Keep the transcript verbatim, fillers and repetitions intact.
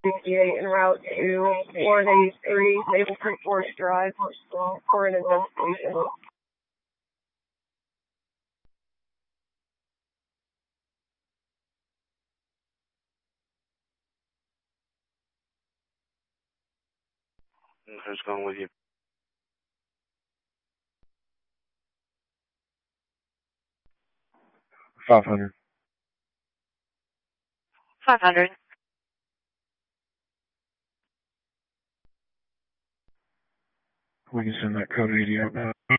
en route to four ninety-three Maple Creek Forest Drive for an investigation. Who's going with you? five hundred. five hundred. We can send that code eighty out now.